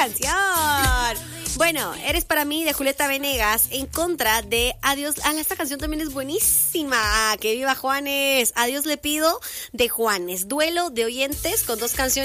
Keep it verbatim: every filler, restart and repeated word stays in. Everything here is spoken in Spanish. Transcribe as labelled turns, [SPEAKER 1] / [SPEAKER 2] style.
[SPEAKER 1] canción. Bueno, Eres para mí de Julieta Venegas en contra de Adiós. Ah, esta canción también es buenísima. Que viva Juanes. Adiós le pido de Juanes. Duelo de oyentes con dos canciones.